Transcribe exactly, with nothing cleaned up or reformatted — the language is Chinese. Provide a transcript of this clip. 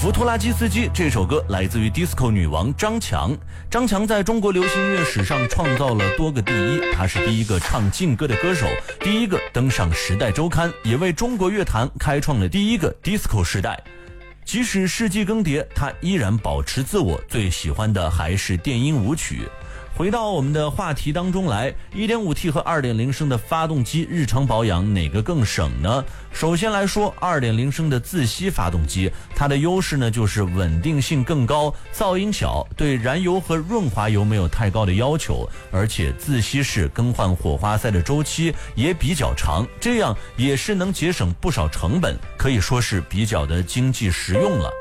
弗托拉基斯基这首歌来自于 disco 女王张强。张强在中国流行音乐史上创造了多个第一，她是第一个唱劲歌的歌手，第一个登上《时代周刊》，也为中国乐坛开创了第一个 disco 时代。即使世纪更迭，她依然保持自我，最喜欢的还是电音舞曲。回到我们的话题当中来 一点五 T 和 二点零 升的发动机日常保养哪个更省呢？首先来说 二点零 升的自吸发动机，它的优势呢就是稳定性更高，噪音小，对燃油和润滑油没有太高的要求，而且自吸式更换火花塞的周期也比较长，这样也是能节省不少成本，可以说是比较的经济实用了。